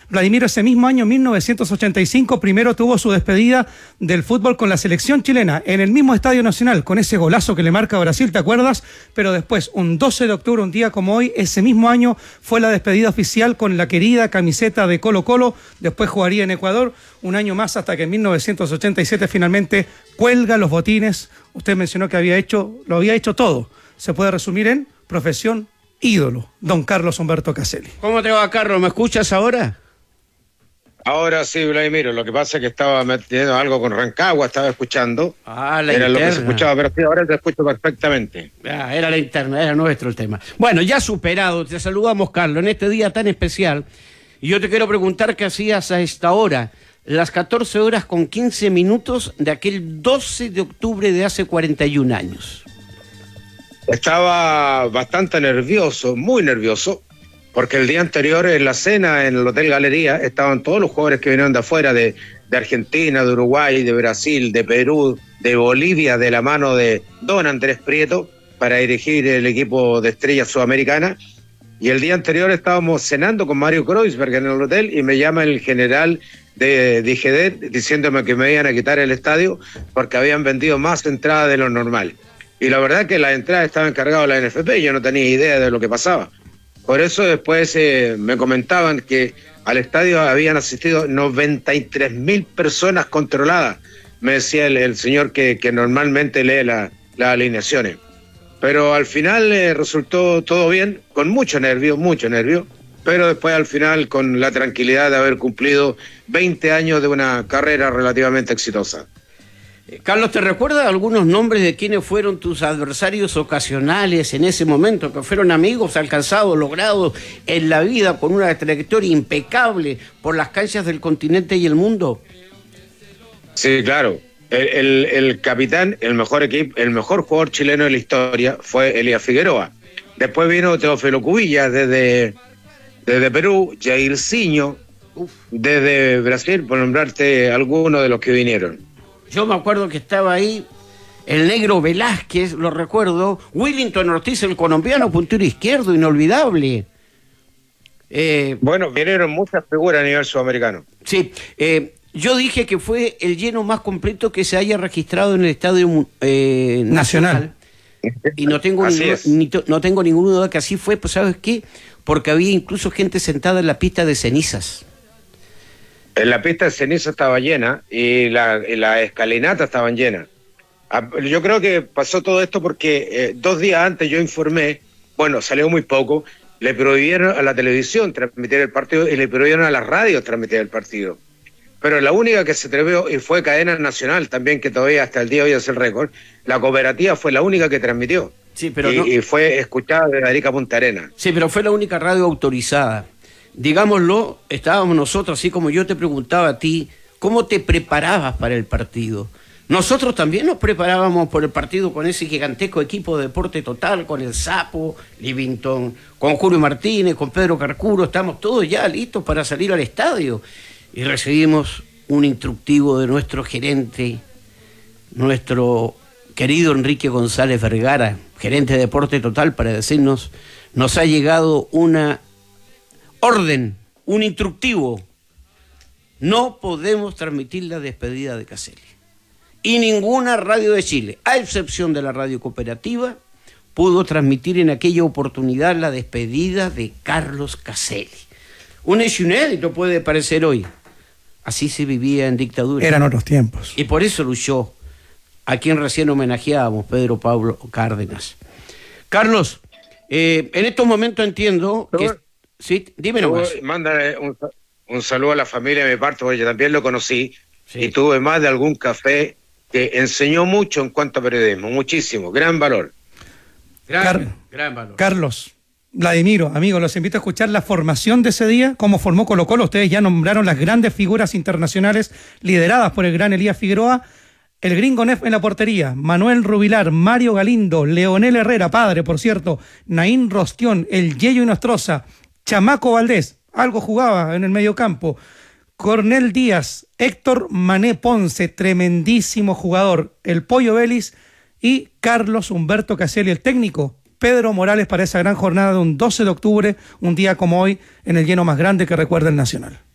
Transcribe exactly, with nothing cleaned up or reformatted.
Vladimiro, ese mismo año, mil novecientos ochenta y cinco, primero tuvo su despedida del fútbol con la selección chilena, en el mismo Estadio Nacional, con ese golazo que le marca a Brasil, ¿te acuerdas? Pero después, un doce de octubre, un día como hoy, ese mismo año, fue la despedida oficial con la querida camiseta de Colo Colo, después jugaría en Ecuador, un año más hasta que en mil novecientos ochenta y siete finalmente cuelga los botines. Usted mencionó que había hecho, lo había hecho todo. Se puede resumir en profesión ídolo, don Carlos Humberto Caselli. ¿Cómo te va, Carlos? ¿Me escuchas ahora? Ahora sí, Vladimiro, lo que pasa es que estaba metiendo algo con Rancagua, estaba escuchando. Ah, la Era interna. lo que se escuchaba, pero sí, ahora te escucho perfectamente. Ah, era la interna, era nuestro el tema. Bueno, ya superado, te saludamos, Carlos, en este día tan especial. Y yo te quiero preguntar qué hacías a esta hora, las catorce horas con quince minutos de aquel doce de octubre de hace cuarenta y un años. Estaba bastante nervioso, muy nervioso, porque el día anterior en la cena en el Hotel Galería estaban todos los jugadores que vinieron de afuera, de, de Argentina, de Uruguay, de Brasil, de Perú, de Bolivia, de la mano de don Andrés Prieto, para dirigir el equipo de Estrellas Sudamericana. Y el día anterior estábamos cenando con Mario Kreuzberg en el hotel y me llama el general de D G D diciéndome que me iban a quitar el estadio porque habían vendido más entradas de lo normal. Y la verdad que las entradas estaban encargadas de la N F P y yo no tenía idea de lo que pasaba. Por eso después eh, me comentaban que al estadio habían asistido noventa y tres mil personas controladas, me decía el, el señor que, que normalmente lee la, las alineaciones. Pero al final eh, resultó todo bien, con mucho nervio, mucho nervio, pero después al final con la tranquilidad de haber cumplido veinte años de una carrera relativamente exitosa. Carlos, ¿te recuerdas algunos nombres de quienes fueron tus adversarios ocasionales en ese momento, que fueron amigos alcanzados, logrados en la vida con una trayectoria impecable por las canchas del continente y el mundo? Sí, claro. El, el, el capitán, el mejor equipo, el mejor jugador chileno de la historia fue Elías Figueroa. Después vino Teófilo Cubillas desde, desde Perú, Jairzinho, desde Brasil, por nombrarte algunos de los que vinieron. Yo me acuerdo que estaba ahí el negro Velázquez, lo recuerdo, Willington Ortiz, el colombiano, puntero izquierdo, inolvidable. Eh, bueno, vinieron muchas figuras a nivel sudamericano. Sí, eh, yo dije que fue el lleno más completo que se haya registrado en el Estadio eh, Nacional. Nacional. Y no tengo, ningún, ni, no tengo ninguna duda que así fue, pues ¿sabes qué? Porque había incluso gente sentada en la pista de cenizas. En la pista de ceniza estaba llena y la, y la escalinata estaban llenas. Yo creo que pasó todo esto porque eh, dos días antes yo informé, bueno, salió muy poco, le prohibieron a la televisión transmitir el partido y le prohibieron a las radios transmitir el partido. Pero la única que se atrevió, y fue Cadena Nacional también, que todavía hasta el día de hoy es el récord, la Cooperativa fue la única que transmitió. Sí, pero y, no... y fue escuchada de Arica Punta Arenas. Sí, pero fue la única radio autorizada. Digámoslo, estábamos nosotros, así como yo te preguntaba a ti, ¿cómo te preparabas para el partido? Nosotros también nos preparábamos por el partido con ese gigantesco equipo de Deporte Total, con el Sapo, Livington, con Julio Martínez, con Pedro Carcuro, estamos todos ya listos para salir al estadio. Y recibimos un instructivo de nuestro gerente, nuestro querido Enrique González Vergara, gerente de Deporte Total, para decirnos, nos ha llegado una orden, un instructivo. No podemos transmitir la despedida de Caselli. Y ninguna radio de Chile, a excepción de la radio cooperativa, pudo transmitir en aquella oportunidad la despedida de Carlos Caselli. Un hecho inédito puede parecer hoy. Así se vivía en dictadura. Eran otros tiempos. Y por eso luchó a quien recién homenajeábamos, Pedro Pablo Cárdenas. Carlos, eh, en estos momentos entiendo que... Sí, dime nomás. Mándale un, un saludo a la familia de mi parte, porque yo también lo conocí, sí. Y tuve más de algún café que enseñó mucho en cuanto a periodismo, muchísimo, gran valor. Gran, Car gran valor. Carlos, Vladimiro, amigos, los invito a escuchar la formación de ese día, cómo formó Colo Colo. Ustedes ya nombraron las grandes figuras internacionales lideradas por el gran Elías Figueroa. El Gringo Neff en la portería, Manuel Rubilar, Mario Galindo, Leonel Herrera, padre, por cierto, Naín Rostión, el Yeyo Inostroza, Chamaco Valdés, algo jugaba en el mediocampo, Cornel Díaz, Héctor Mané Ponce, tremendísimo jugador, el Pollo Vélez y Carlos Humberto Caselli, el técnico, Pedro Morales, para esa gran jornada de un doce de octubre, un día como hoy, en el lleno más grande que recuerda el Nacional.